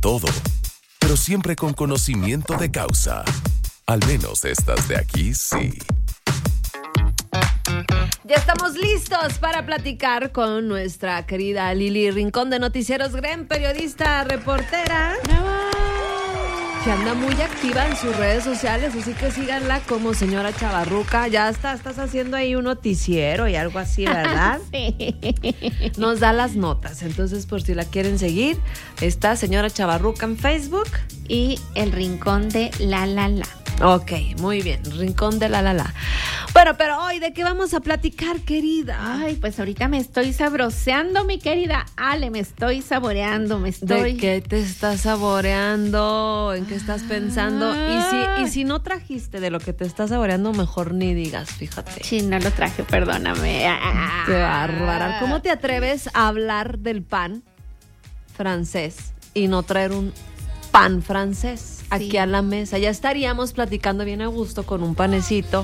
todo, pero siempre con conocimiento de causa. Al menos estas de aquí, sí. Ya estamos listos para platicar con nuestra querida Lili Rincón de Noticieros, gran periodista, reportera. Que anda muy activa en sus redes sociales, así que síganla como señora Chavarruca. Ya estás haciendo ahí un noticiero y algo así, ¿verdad? Sí. Nos da las notas, entonces por si la quieren seguir, está señora Chavarruca en Facebook. Y el Rincón de La. Ok, muy bien, Rincón de La. Bueno, pero hoy, ¿de qué vamos a platicar, querida? Ay, pues ahorita me estoy sabroseando, mi querida Ale, me estoy saboreando, ¿De qué te estás saboreando? ¿En qué estás pensando? Y si no trajiste de lo que te estás saboreando, mejor ni digas, fíjate. Sí, no lo traje, perdóname. Qué bárbara. ¿Cómo te atreves a hablar del pan francés y no traer un pan francés aquí a la mesa? Ya estaríamos platicando bien a gusto con un panecito.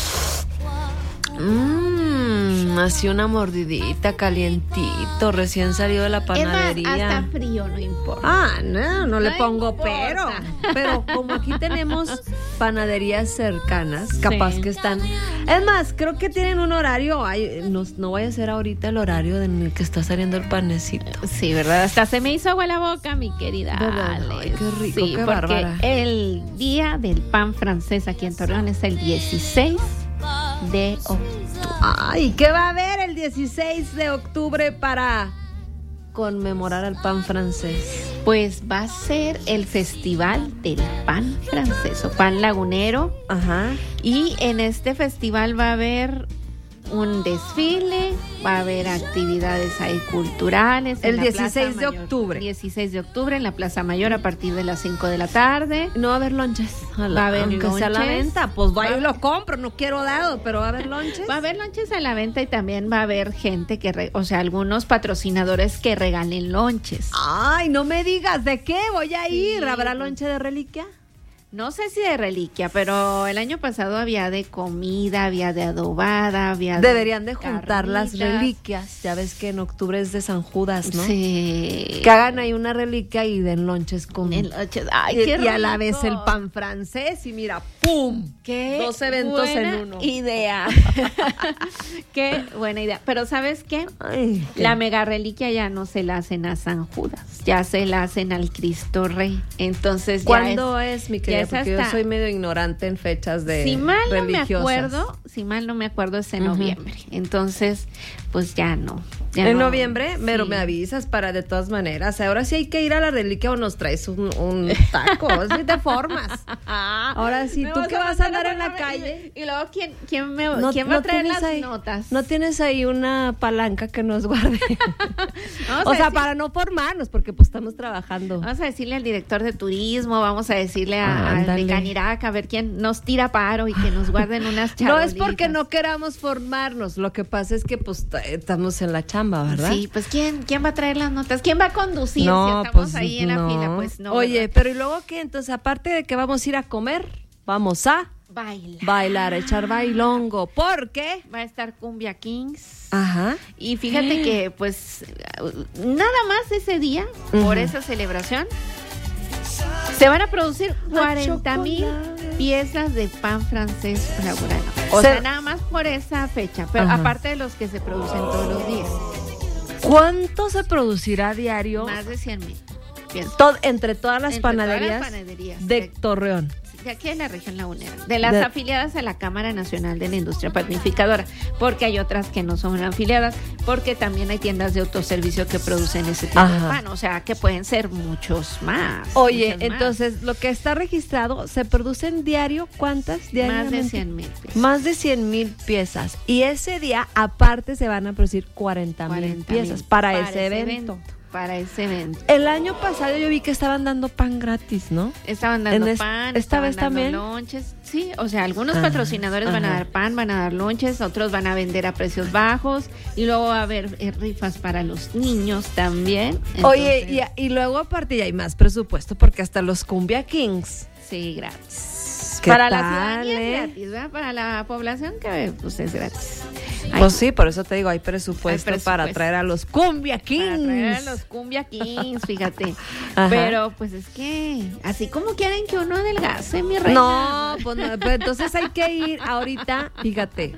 Así una mordidita, calientito, recién salido de la panadería. Es más, hasta frío, no importa. No le pongo pero. Pero como aquí tenemos panaderías cercanas, capaz que están. Es más, creo que tienen un horario. No vaya a ser ahorita el horario en el que está saliendo el panecito. Sí, ¿verdad? Hasta se me hizo agua la boca, mi querida Ale. Ay, qué rico, sí, qué porque bárbara. El día del pan francés aquí en Torreón es el 16 de octubre. Ay, ¿qué va a haber el 16 de octubre para conmemorar al pan francés? Pues va a ser el Festival del Pan Francés o Pan Lagunero. Ajá. Y en este festival va a haber un desfile, va a haber actividades ahí culturales. El 16 de octubre. 16 de octubre en la Plaza Mayor a partir de las 5 de la tarde. No va a haber lonches. Va a haber aunque lonches. sea a la venta, pues vaya y lo compro, no quiero dado, pero va a haber lonches. Va a haber lonches a la venta y también va a haber gente algunos patrocinadores que regalen lonches. Ay, no me digas, ¿de qué voy a ir? Sí. ¿Habrá lonche de reliquia? No sé si de reliquia, pero el año pasado había de comida, había de adobada, había Deberían de juntar las carnitas. reliquias. Ya ves que en octubre es de San Judas, ¿no? Sí. Que hagan ahí una reliquia y den lonches con... Ay, qué y a la vez rico. el pan francés y mira, ¡pum! Qué 2 eventos buena en uno. idea. Qué buena idea. Pero ¿sabes qué? Ay, ¿qué? La mega reliquia ya no se la hacen a San Judas, ya se la hacen al Cristo Rey. Entonces ¿Cuándo es, mi querida? es Porque yo soy medio ignorante en fechas de si mal religiosas. no me acuerdo es en noviembre. Entonces, pues ya no. Ya ¿En no. noviembre? Sí. Pero me avisas para de todas maneras. Ahora sí hay que ir a la reliquia o nos traes un taco. Si te formas. Ahora sí, ¿tú qué vas a andar en la calle? Y luego, ¿quién va a traer las notas? ¿No tienes ahí una palanca que nos guarde? O sea, para no formarnos, porque pues estamos trabajando. Vamos a decirle al director de turismo, vamos a decirle al de Canirac, a ver quién nos tira paro y que nos guarden unas charolitas. No es porque no queramos formarnos, lo que pasa es que pues estamos en la chamba, ¿verdad? Sí, pues ¿quién va a traer las notas? ¿Quién va a conducir No, si estamos pues, ahí en la fila? Pues no. Oye, ¿verdad? pero ¿y luego qué? Entonces, aparte de que vamos a ir a comer, vamos a bailar, echar bailongo, porque va a estar Cumbia Kings. Ajá. Y fíjate que pues nada más ese día, por esa celebración, se van a producir 40,000 piezas de pan francés lagunero. O sea, nada más por esa fecha, pero aparte de los que se producen todos los días. ¿Cuánto se producirá diario? Más de 100,000. Entre todas las panaderías de Torreón. De aquí en la región lagunera, de las afiliadas a la Cámara Nacional de la Industria Panificadora, porque hay otras que no son afiliadas, porque también hay tiendas de autoservicio que producen ese tipo de pan, o sea que pueden ser muchos más. Oye, entonces lo que está registrado, ¿se producen diario? ¿Cuántas diariamente? Más de 100,000 piezas. Más de 100,000 piezas. Y ese día, aparte, se van a producir 40,000 piezas para ese evento. Para ese evento. El año pasado yo vi que estaban dando pan gratis, ¿no? Estaban dando pan, esta vez dando también lonches. Sí, o sea, algunos patrocinadores van a dar pan, van a dar lonches, otros van a vender a precios bajos y luego va a haber rifas para los niños también. Entonces, oye, y luego aparte ya hay más presupuesto porque hasta los Cumbia Kings. Sí, gratis. ¿Qué Para tal, la ciudadanía es gratis, ¿verdad? Para la población que pues es gratis. Pues sí, por eso te digo, hay presupuesto para traer a los Cumbia Kings. Para traer a los Cumbia Kings, fíjate. Ajá. Pero pues es que así como quieren que uno adelgace, mi reina. No, pues no, pues entonces hay que ir ahorita, fíjate.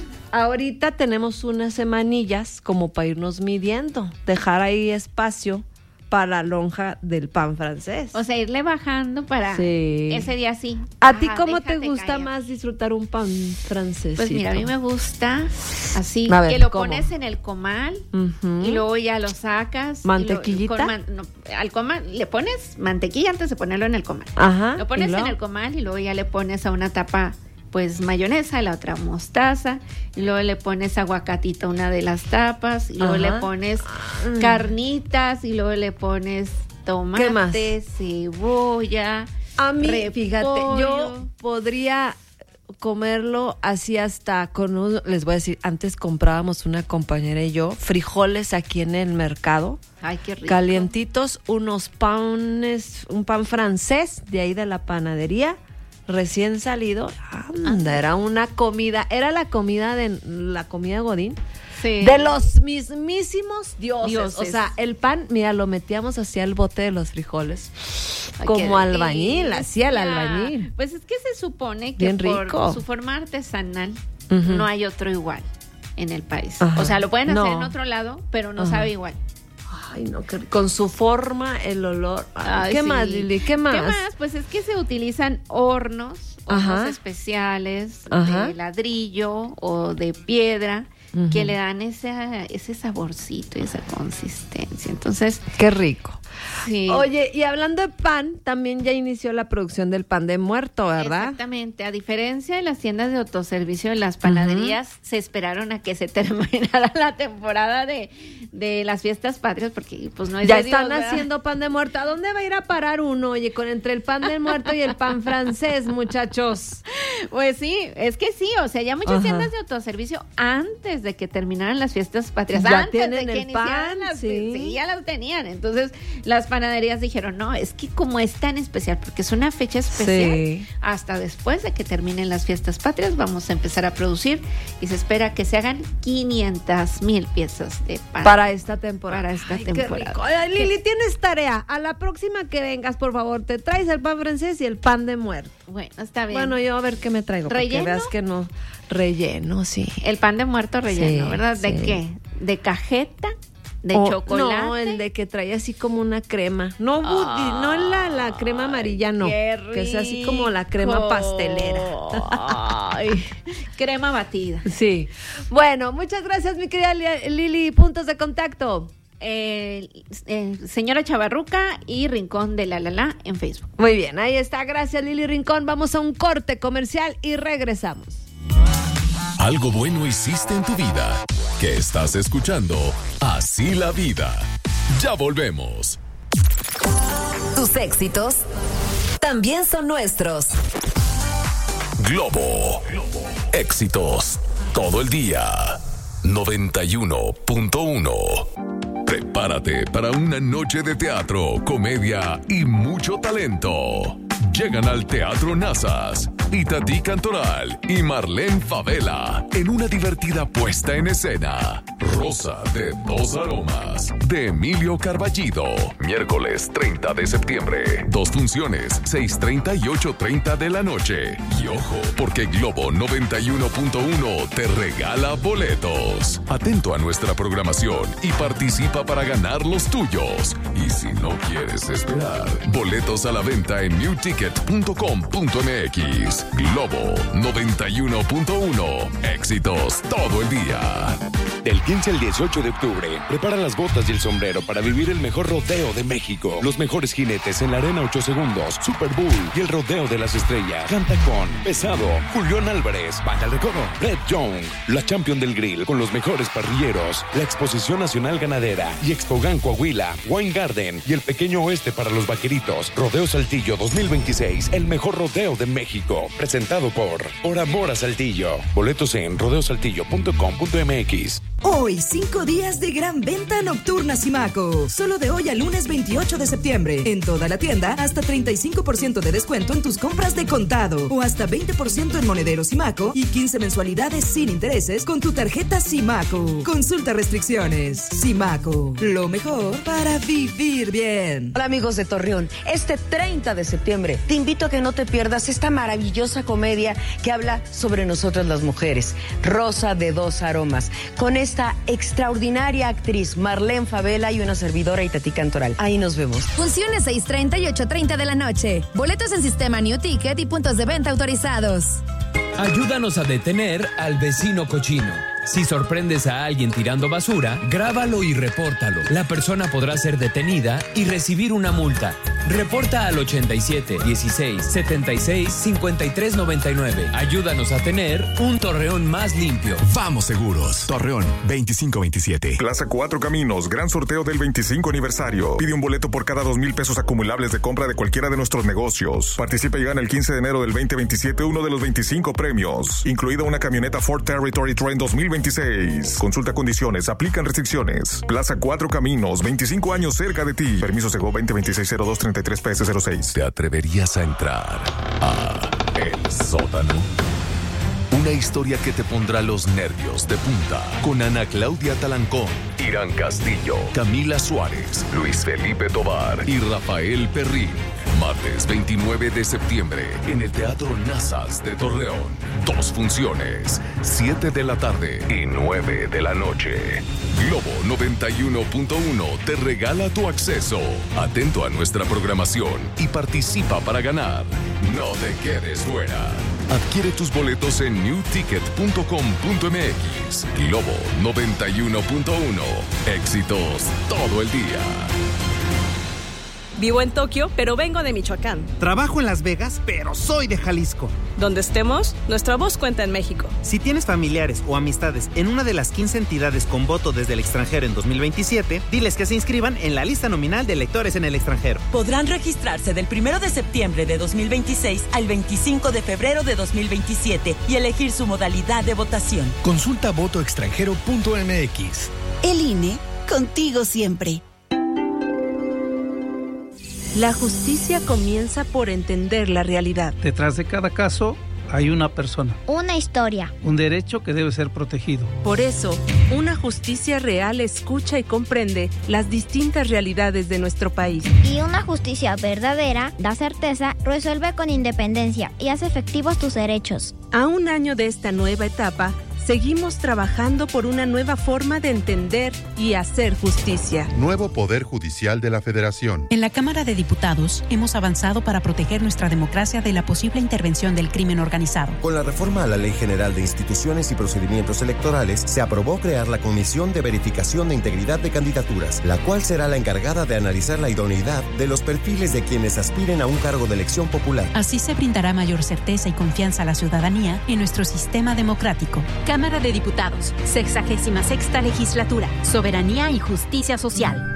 Ahorita tenemos unas semanillas como para irnos midiendo, dejar ahí espacio para la lonja del pan francés. O sea, irle bajando para ese día sí. ¿A ti cómo te gusta más disfrutar un pan francés? Pues mira, a mí me gusta así, ver, que lo ¿cómo? Pones en el comal y luego ya lo sacas. ¿Mantequillita? Al comal le pones mantequilla antes de ponerlo en el comal. Ajá. Lo pones en el comal y luego ya le pones a una tapa pues mayonesa, la otra mostaza, y luego le pones aguacatito a una de las tapas, y luego le pones carnitas, y luego le pones tomate, cebolla. A mí, repollo. fíjate, yo podría comerlo así hasta con les voy a decir, antes comprábamos una compañera y yo frijoles aquí en el mercado. Ay, qué rico. Calientitos, unos panes, un pan francés de ahí de la panadería. Recién salido, era una comida, era la comida Godín, de los mismísimos dioses. O sea, el pan, mira, lo metíamos hacia el bote de los frijoles, como albañil, hacía el albañil. Pues es que se supone que por su forma artesanal no hay otro igual en el país. O sea, lo pueden hacer en otro lado, pero no sabe igual. Ay, no, con su forma, el olor. Ay, ¿qué más, Lili? ¿Qué más? Pues es que se utilizan hornos especiales de ladrillo o de piedra que le dan ese saborcito y esa consistencia. Entonces, qué rico. Sí. Oye, y hablando de pan, también ya inició la producción del pan de muerto, ¿verdad? Exactamente. A diferencia de las tiendas de autoservicio, las panaderías se esperaron a que se terminara la temporada de las fiestas patrias, porque pues no es ya de están Dios, haciendo pan de muerto. ¿A dónde va a ir a parar uno? Oye, con entre el pan de muerto y el pan francés, muchachos. Pues sí, es que sí, o sea, ya muchas tiendas de autoservicio antes de que terminaran las fiestas patrias, ya antes tienen de que el pan, sí, ya las tenían. Entonces, las panaderías dijeron, no, es que como es tan especial, porque es una fecha especial, hasta después de que terminen las fiestas patrias, vamos a empezar a producir y se espera que se hagan 500,000 piezas de pan. Para esta temporada. Para esta temporada. Qué rico. Ay, Lili, tienes tarea. A la próxima que vengas, por favor, te traes el pan francés y el pan de muerto. Bueno, está bien. Bueno, yo a ver qué me traigo. ¿Relleno? Para que veas que no. Relleno, sí. El pan de muerto relleno, ¿verdad? ¿De qué? ¿De cajeta? ¿De chocolate? No, el de que trae así como una crema. No, no la crema amarilla, no. Qué rico. Que es así como la crema pastelera. Ay, crema batida. Sí. Bueno, muchas gracias, mi querida Lili. Puntos de contacto. Señora Chavarruca y Rincón de la en Facebook. Muy bien, ahí está. Gracias, Lili Rincón. Vamos a un corte comercial y regresamos. Algo bueno hiciste en tu vida. Que estás escuchando Así la Vida. Ya volvemos. Tus éxitos también son nuestros. Globo. Éxitos todo el día. 91.1. Prepárate para una noche de teatro, comedia y mucho talento. Llegan al Teatro Nazas Itatí Cantoral y Marlene Favela en una divertida puesta en escena. Rosa de dos aromas, de Emilio Carballido. Miércoles 30 de septiembre. 2 funciones, 6:30 y 8:30 de la noche. Y ojo, porque Globo 91.1 te regala boletos. Atento a nuestra programación y participa para ganar los tuyos. Y si no quieres esperar, boletos a la venta en newticket.com.mx. Globo 91.1. Éxitos todo el día. Del 15 al 18 de octubre, prepara las botas y el sombrero para vivir el mejor rodeo de México. Los mejores jinetes en la Arena 8 Segundos, Super Bowl y el Rodeo de las Estrellas. Canta con Pesado, Julián Álvarez, Baja el Recodo, Red Young, la Champion del Grill con los mejores parrilleros, la Exposición Nacional Ganadera y Expogan Coahuila, Wine Garden y el Pequeño Oeste para los Vaqueritos. Rodeo Saltillo 2026, el mejor rodeo de México. Presentado por Amor a Saltillo. Boletos en rodeosaltillo.com.mx. Hoy, 5 días de gran venta nocturna Simaco. Solo de hoy al lunes 28 de septiembre. En toda la tienda, hasta 35% de descuento en tus compras de contado. O hasta 20% en monedero Simaco y 15 mensualidades sin intereses con tu tarjeta Simaco. Consulta restricciones. Simaco, lo mejor para vivir bien. Hola amigos de Torreón. Este 30 de septiembre te invito a que no te pierdas esta maravillosa comedia que habla sobre nosotras las mujeres. Rosa de dos aromas. Con esta extraordinaria actriz Marlene Favela y una servidora Itatí Cantoral. Ahí nos vemos. Funciones 6:30 y 8:30 de la noche. Boletos en sistema New Ticket y puntos de venta autorizados. Ayúdanos a detener al vecino cochino. Si sorprendes a alguien tirando basura, grábalo y repórtalo. La persona podrá ser detenida y recibir una multa. Reporta al 87 16 76 53 99. Ayúdanos a tener un Torreón más limpio. Vamos seguros. Torreón 2527. Plaza Cuatro Caminos, gran sorteo del 25 aniversario. Pide un boleto por cada 2,000 pesos acumulables de compra de cualquiera de nuestros negocios. Participa y gana el 15 de enero del 2027 uno de los 25 premios, incluida una camioneta Ford Territory Trend 2026. Consulta condiciones, aplican restricciones. Plaza Cuatro Caminos, 25 años cerca de ti. Permiso Segov 2026-0233 PS06. ¿Te atreverías a entrar a El Sótano? Una historia que te pondrá los nervios de punta. Con Ana Claudia Talancón, Irán Castillo, Camila Suárez, Luis Felipe Tovar y Rafael Perrín. Martes 29 de septiembre en el Teatro Nazas de Torreón. 2 funciones, 7 de la tarde y 9 de la noche. Globo 91.1 te regala tu acceso. Atento a nuestra programación y participa para ganar. No te quedes fuera. Adquiere tus boletos en newticket.com.mx. Globo 91.1. Éxitos todo el día. Vivo en Tokio, pero vengo de Michoacán. Trabajo en Las Vegas, pero soy de Jalisco. Donde estemos, nuestra voz cuenta en México. Si tienes familiares o amistades en una de las 15 entidades con voto desde el extranjero en 2027, diles que se inscriban en la lista nominal de electores en el extranjero. Podrán registrarse del 1 de septiembre de 2026 al 25 de febrero de 2027 y elegir su modalidad de votación. Consulta votoextranjero.mx. El INE, contigo siempre. La justicia comienza por entender la realidad. Detrás de cada caso hay una persona. Una historia. Un derecho que debe ser protegido. Por eso, una justicia real escucha y comprende las distintas realidades de nuestro país. Y una justicia verdadera da certeza, resuelve con independencia y hace efectivos tus derechos. A un año de esta nueva etapa, seguimos trabajando por una nueva forma de entender y hacer justicia. Nuevo Poder Judicial de la Federación. En la Cámara de Diputados hemos avanzado para proteger nuestra democracia de la posible intervención del crimen organizado. Con la reforma a la Ley General de Instituciones y Procedimientos Electorales, se aprobó crear la Comisión de Verificación de Integridad de Candidaturas, la cual será la encargada de analizar la idoneidad de los perfiles de quienes aspiren a un cargo de elección popular. Así se brindará mayor certeza y confianza a la ciudadanía en nuestro sistema democrático. Cámara de Diputados, 66ª Legislatura, Soberanía y Justicia Social.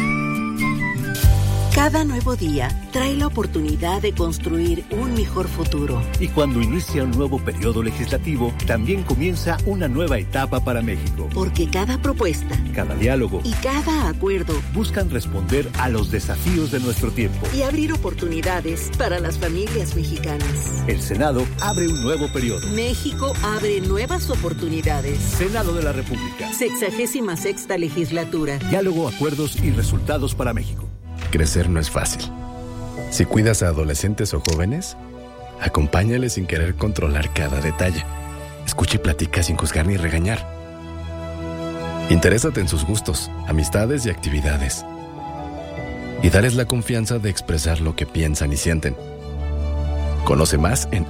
Cada nuevo día trae la oportunidad de construir un mejor futuro. Y cuando inicia un nuevo periodo legislativo, también comienza una nueva etapa para México. Porque cada propuesta, cada diálogo y cada acuerdo buscan responder a los desafíos de nuestro tiempo y abrir oportunidades para las familias mexicanas. El Senado abre un nuevo periodo. México abre nuevas oportunidades. Senado de la República. 66ª Legislatura. Diálogo, acuerdos y resultados para México. Crecer no es fácil. Si cuidas a adolescentes o jóvenes, acompáñales sin querer controlar cada detalle. Escucha y platica sin juzgar ni regañar. Interésate en sus gustos, amistades y actividades. Y dales la confianza de expresar lo que piensan y sienten. Conoce más en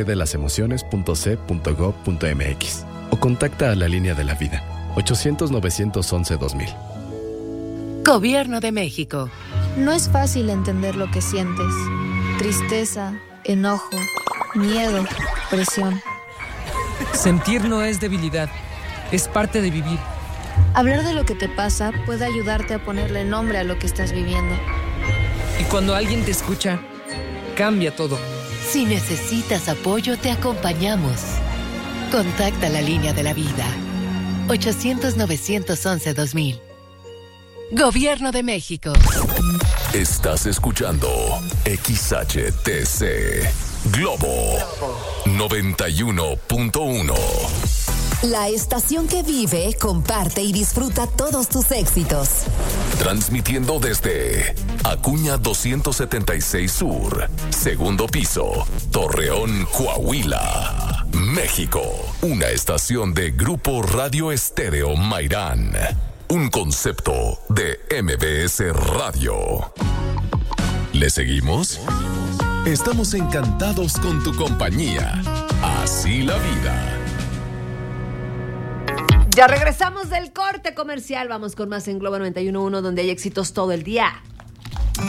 abcdelasemociones.c.gov.mx o contacta a la Línea de la Vida, 800-911-2000. Gobierno de México. No es fácil entender lo que sientes. Tristeza, enojo, miedo, presión. Sentir no es debilidad, es parte de vivir. Hablar de lo que te pasa puede ayudarte a ponerle nombre a lo que estás viviendo. Y cuando alguien te escucha, cambia todo. Si necesitas apoyo, te acompañamos. Contacta la Línea de la Vida. 800-911-2000. Gobierno de México. Estás escuchando XHTC Globo 91.1. La estación que vive, comparte y disfruta todos tus éxitos. Transmitiendo desde Acuña 276 Sur, segundo piso, Torreón, Coahuila, México. Una estación de Grupo Radio Estéreo Mairán. Un concepto de MBS Radio. ¿Le seguimos? Estamos encantados con tu compañía. Así la vida. Ya regresamos del corte comercial. Vamos con más en Globo 91.1, donde hay éxitos todo el día.